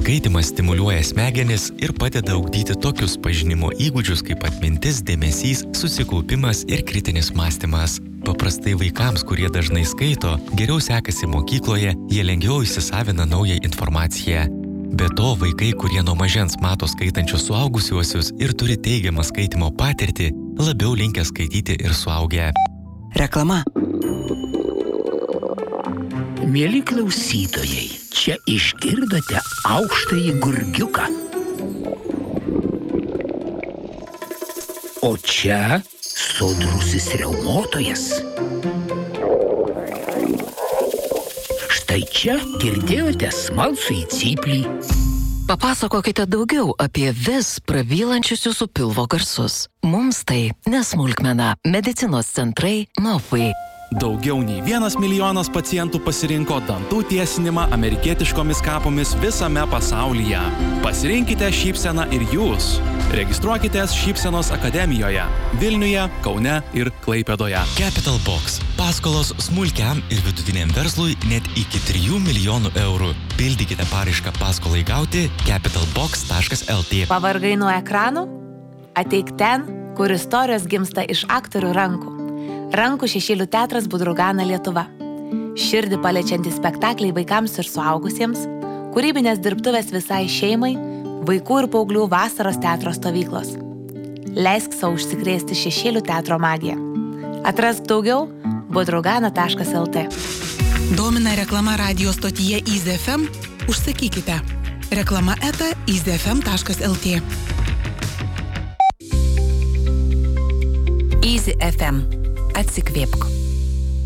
Skaitimas stimuliuoja smegenis ir padeda ugdyti tokius pažinimo įgūdžius kaip atmintis, dėmesys, susikaupimas ir kritinis mąstymas. Paprastai vaikams, kurie dažnai skaito, geriau sekasi mokykloje, jie lengviau įsisavina naują informaciją. Be to, vaikai, kurie nuo mažens mato skaitančius suaugusiuosius ir turi teigiamą skaitimo patirtį, labiau linkę skaityti ir suaugę. Reklama. Mieli klausytojai, čia išgirdote aukštąjį gurgiuką. O čia sodrusis riaumotojas. Štai čia girdėjote smalsųjį cyplį. Papasakokite daugiau apie vis prabylančius jūsų pilvo garsus. Mums tai nesmulkmena. Medicinos centrai Novai. Daugiau nei 1 milijonas pacientų pasirinko dantų tiesinimą amerikietiškomis kapomis visame pasaulyje. Pasirinkite šypseną ir jūs. Registruokitės Šypsenos akademijoje Vilniuje, Kaune ir Klaipėdoje. Capital Box. Paskolos smulkiam ir vidutiniam verslui net iki 3 milijonų eurų. Pildykite paraišką paskolai gauti capitalbox.lt. Pavargai nuo ekranų? Ateik ten, kur istorijos gimsta iš aktorių rankų. Rankų šešėlių teatras Budrugana Lietuva. Širdį paliečiantys spektakliai vaikams ir suaugusiems, kūrybinės dirbtuvės visai šeimai, vaikų ir paauglių vasaros teatro stovyklos. Leisk savo užsikrėsti šešėlių teatro magiją. Atrask daugiau budrugana.lt. Domina reklama radio stotyje Easy FM? Užsakykite. Reklama @easyfm.lt. Easy FM. Atsikvėpk.